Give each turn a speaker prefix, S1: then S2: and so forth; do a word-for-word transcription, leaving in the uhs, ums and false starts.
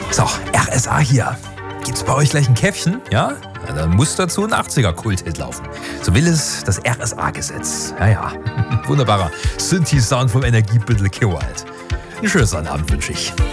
S1: So, R S A hier. Gibt's bei euch gleich ein Käffchen? Ja? Ja, dann muss dazu ein achtziger-Kult-Hit laufen. So will es das R S A-Gesetz. Ja, ja. Wunderbarer Synthi-Sound vom Energiebündel Killwild. Einen schönen Abend wünsche ich.